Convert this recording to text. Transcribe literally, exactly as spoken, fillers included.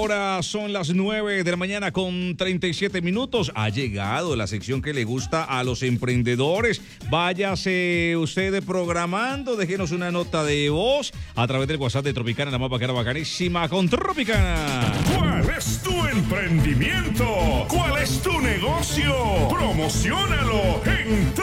hora son las nueve de la mañana con treinta y siete minutos. Ha llegado la sección que le gusta a los emprendedores. Váyase usted programando, déjenos una nota de voz a través del WhatsApp de Tropicana, la más bacana, bacanísima con Tropicana. ¿Cuál es tu emprendimiento? ¿Cuál es tu negocio? Promociónalo en